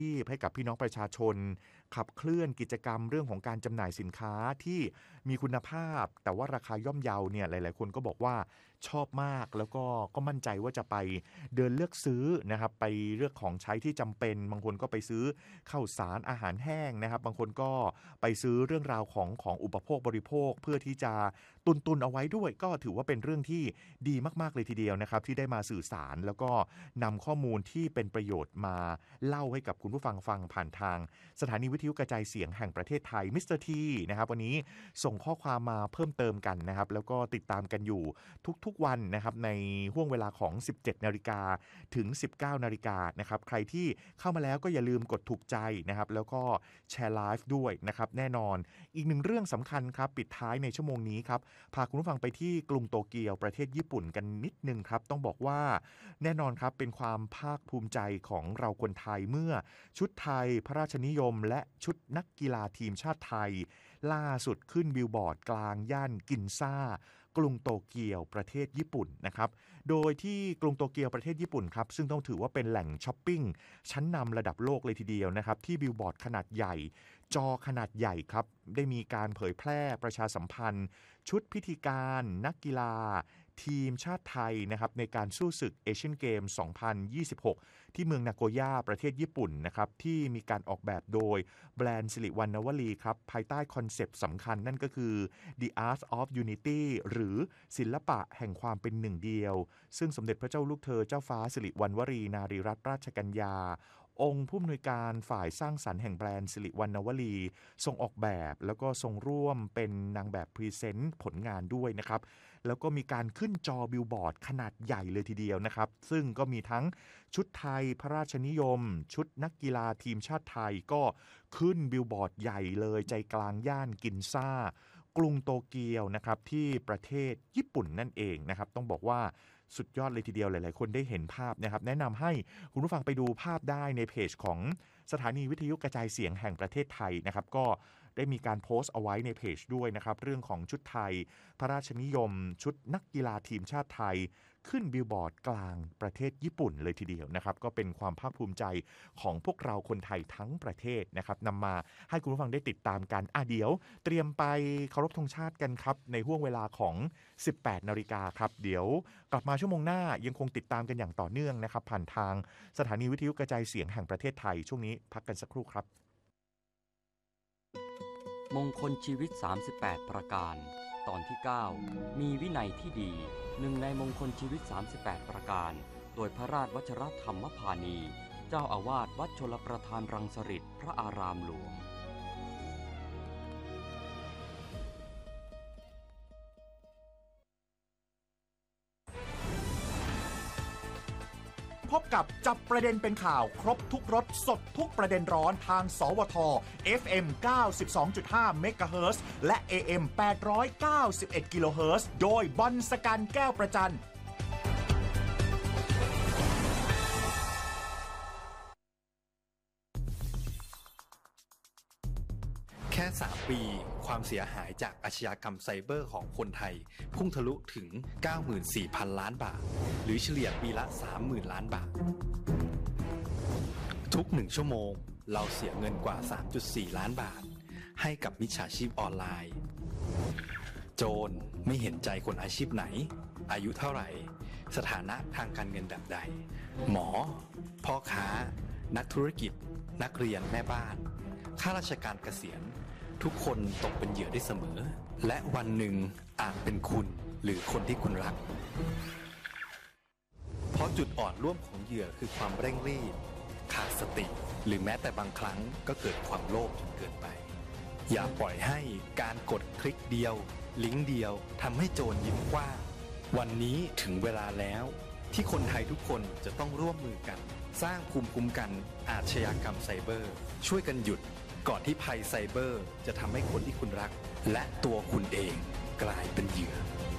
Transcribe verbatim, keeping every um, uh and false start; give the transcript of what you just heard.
ให้กับพี่น้องประชาชนขับเคลื่อนกิจกรรมเรื่องของการจำหน่ายสินค้าที่มีคุณภาพแต่ว่าราคาย่อมเยาเนี่ยหลายๆคนก็บอกว่าชอบมากแล้วก็ก็มั่นใจว่าจะไปเดินเลือกซื้อนะครับไปเลือกของใช้ที่จำเป็นบางคนก็ไปซื้อข้าวสารอาหารแห้งนะครับบางคนก็ไปซื้อเรื่องราวของของอุปโภคบริโภคเพื่อที่จะตุนตุนเอาไว้ด้วยก็ถือว่าเป็นเรื่องที่ดีมากๆเลยทีเดียวนะครับที่ได้มาสื่อสารแล้วก็นำข้อมูลที่เป็นประโยชน์มาเล่าให้กับคุณผู้ฟังฟังผ่านทางสถานีวิทยุกระจายเสียงแห่งประเทศไทยมิสเตอร์ทีนะครับวันนี้ส่งข้อความมาเพิ่มเติมกันนะครับแล้วก็ติดตามกันอยู่ทุกๆวันนะครับในห่วงเวลาของ สิบเจ็ดนาฬิกา ถึง สิบเก้านาฬิกานะครับใครที่เข้ามาแล้วก็อย่าลืมกดถูกใจนะครับแล้วก็แชร์ไลฟ์ด้วยนะครับแน่นอนอีกหนึ่งเรื่องสำคัญครับปิดท้ายในชั่วโมงนี้ครับพาคุณผู้ฟังไปที่กรุงโตเกียวประเทศญี่ปุ่นกันนิดนึงครับต้องบอกว่าแน่นอนครับเป็นความภาคภูมิใจของเราคนไทยเมื่อชุดไทยพระราชนิยมและชุดนักกีฬาทีมชาติไทยล่าสุดขึ้นบิลบอร์ดกลางย่านกินซ่ากรุงโตเกียวประเทศญี่ปุ่นนะครับโดยที่กรุงโตเกียวประเทศญี่ปุ่นครับซึ่งต้องถือว่าเป็นแหล่งช้อปปิ้งชั้นนำระดับโลกเลยทีเดียวนะครับที่บิลบอร์ดขนาดใหญ่จอขนาดใหญ่ครับได้มีการเผยแพร่ประชาสัมพันธ์ชุดพิธีการนักกีฬาทีมชาติไทยนะครับในการสู้ศึกเอเชียนเกม สองพันยี่สิบหก ที่เมืองนาโกย่าประเทศญี่ปุ่นนะครับที่มีการออกแบบโดยแบรนด์สิริวัณณวลีครับภายใต้คอนเซปต์สำคัญนั่นก็คือ The Art of Unity หรือศิลปะแห่งความเป็นหนึ่งเดียวซึ่งสมเด็จพระเจ้าลูกเธอเจ้าฟ้าสิริวัณวรีนารีรัตนราชกัญญาองค์ผู้อำนวยการฝ่ายสร้างสรรค์แห่งแบรนด์สิริวัณณวลีทรงออกแบบแล้วก็ทรงร่วมเป็นนางแบบพรีเซนต์ผลงานด้วยนะครับแล้วก็มีการขึ้นจอบิลบอร์ดขนาดใหญ่เลยทีเดียวนะครับซึ่งก็มีทั้งชุดไทยพระราชนิยมชุดนักกีฬาทีมชาติไทยก็ขึ้นบิลบอร์ดใหญ่เลยใจกลางย่านกินซ่ากรุงโตเกียวนะครับที่ประเทศญี่ปุ่นนั่นเองนะครับต้องบอกว่าสุดยอดเลยทีเดียวหลายๆคนได้เห็นภาพนะครับแนะนำให้คุณผู้ฟังไปดูภาพได้ในเพจของสถานีวิทยุกระจายเสียงแห่งประเทศไทยนะครับก็ได้มีการโพสต์เอาไว้ในเพจด้วยนะครับเรื่องของชุดไทยพระราชนิยมชุดนักกีฬาทีมชาติไทยขึ้นบิลบอร์ดกลางประเทศญี่ปุ่นเลยทีเดียวนะครับก็เป็นความภาคภูมิใจของพวกเราคนไทยทั้งประเทศนะครับนำมาให้คุณผู้ฟังได้ติดตามกันอ่ะเดี๋ยวเตรียมไปเคารพธงชาติกันครับในห่วงเวลาของ สิบแปดนาฬิกาครับเดี๋ยวกลับมาชั่วโมงหน้ายังคงติดตามกันอย่างต่อเนื่องนะครับผ่านทางสถานีวิทยุกระจายเสียงแห่งประเทศไทยช่วงนี้พักกันสักครู่ครับมงคลชีวิตสามสิบแปดประการตอนที่เก้ามีวินัยที่ดีหนึ่งในมงคลชีวิตสามสิบแปดประการโดยพระราชวชรธรรมพานีเจ้าอาวาสวัดชลประทานรังสฤษฎ์พระอารามหลวงพบกับจับประเด็นเป็นข่าวครบทุกรสสดทุกประเด็นร้อนทางสวท เอฟ เอ็ม เก้าสิบสองจุดห้า เมกะเฮิรตซ์และ เอ เอ็ม แปดร้อยเก้าสิบเอ็ด กิโลเฮิรตซ์โดยบอลสกันแก้วประจันแค่สามปีความเสียหายจากอาชญากรรมไซเบอร์ของคนไทยพุ่งทะลุถึง เก้าหมื่นสี่พัน ล้านบาทหรือเฉลี่ยปีละ สามหมื่น ล้านบาททุกหนึ่งชั่วโมงเราเสียเงินกว่า สามจุดสี่ ล้านบาทให้กับมิจฉาชีพออนไลน์โจรไม่เห็นใจคนอาชีพไหนอายุเท่าไหร่สถานะทางการเงินแบบใดหมอพ่อค้านักธุรกิจนักเรียนแม่บ้านข้าราชการเกษียณทุกคนตกเป็นเหยื่อได้เสมอและวันหนึ่งอาจเป็นคุณหรือคนที่คุณรักเพราะจุดอ่อนร่วมของเหยื่อคือความเร่งรีบขาดสติหรือแม้แต่บางครั้งก็เกิดความโลภจนเกินไปอย่าปล่อยให้การกดคลิกเดียวลิงก์เดียวทำให้โจรยิ้มกว้างวันนี้ถึงเวลาแล้วที่คนไทยทุกคนจะต้องร่วมมือกันสร้างภูมิคุ้มกันอาชญากรรมไซเบอร์ช่วยกันหยุดก่อนที่ภัยไซเบอร์จะทำให้คนที่คุณรักและตัวคุณเองกลายเป็นเหยื่อ